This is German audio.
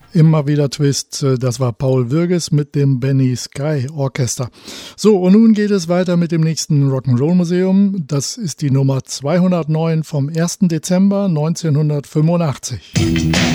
Immer wieder Twist, das war Paul Würges mit dem Benny Sky Orchester. So, und nun geht es weiter mit dem nächsten Rock'n'Roll Museum. Das ist die Nummer 209 vom 1. Dezember 1985.